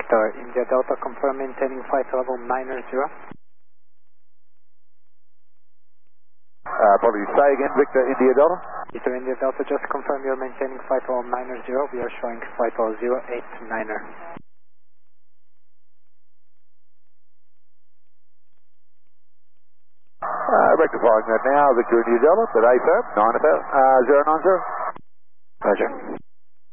Victor, India Delta, confirm maintaining flight level 90. Apologies, say again, Victor, India Delta. Victor, India Delta, just confirm you're maintaining flight level 90. We are showing flight level 089er. Rectifying that now, Victor, India Delta, at AFAB, 090. Roger.